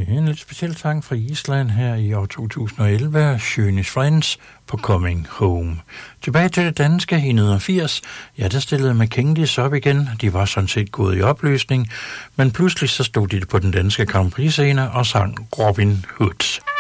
En lidt speciel sang fra Island her i år 2011, Schönes Friends på Coming Home. Tilbage til det danske i 1980, ja, der stillede McKinleys op igen. De var sådan set gået i opløsning, men pludselig så stod de på den danske Grand Prix-scene og sang Robin Hood.